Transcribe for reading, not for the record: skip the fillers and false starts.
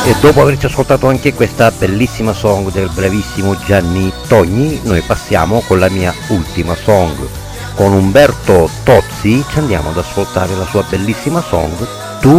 E dopo averci ascoltato anche questa bellissima song del bravissimo Gianni Togni, noi passiamo con la mia ultima song. Con Umberto Tozzi ci andiamo ad ascoltare la sua bellissima song Tu